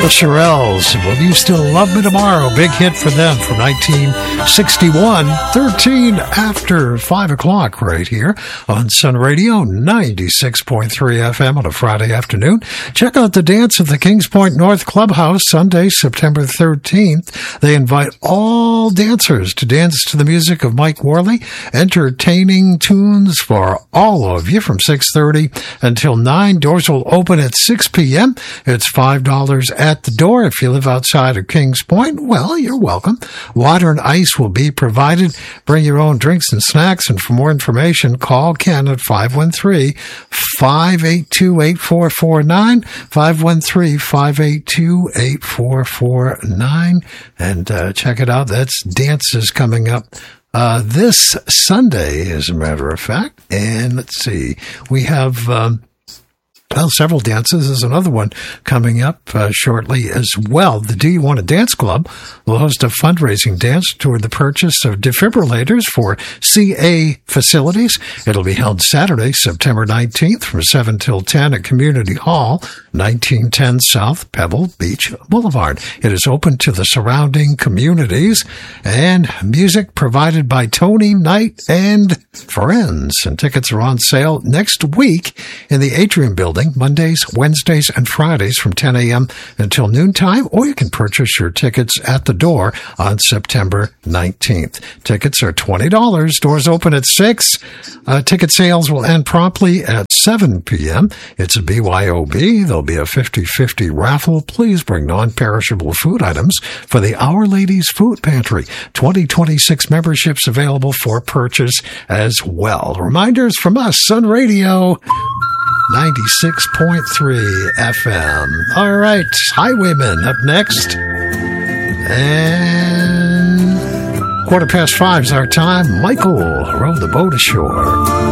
Shirelles, Will You Still Love Me Tomorrow? Big hit for them from 1961, 13 after 5 o'clock right here on Sun Radio 96.3 FM on a Friday afternoon. Check out the dance at the Kings Point North Clubhouse Sunday, September 13th. They invite all dancers to dance to the music of Mike Worley, entertaining tunes for all of you from 6:30 until 9. Doors will open at 6 p.m. It's $5 at the door. If you live outside of Kings Point, well, you're welcome. Water and ice will be provided. Bring your own drinks and snacks, and for more information, call Ken at 513-582-8449, 513-582-8449, and check it out. That's dances coming up this Sunday, as a matter of fact. And let's see, we have several dances. There's another one coming up shortly as well. The Do You Want to Dance Club will host a fundraising dance toward the purchase of defibrillators for CA facilities. It'll be held Saturday, September 19th from 7 till 10 at Community Hall, 1910 South Pebble Beach Boulevard. It is open to the surrounding communities, and music provided by Tony Knight and friends. And tickets are on sale next week in the Atrium Building, Mondays, Wednesdays, and Fridays from 10 a.m. until noontime, or you can purchase your tickets at the door on September 19th. Tickets are $20. Doors open at 6. Ticket sales will end promptly at 7 p.m. It's a BYOB. There'll be a 50-50 raffle. Please bring non-perishable food items for the Our Ladies Food Pantry. 2026 memberships available for purchase as well. Reminders from us, Sun Radio 96.3 FM. All right, Highwaymen up next. And 5:15 is our time. Michael rowed the boat ashore.